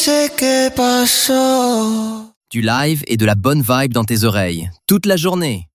sé qué pasó. Du live et de la bonne vibe dans tes oreilles, toute la journée.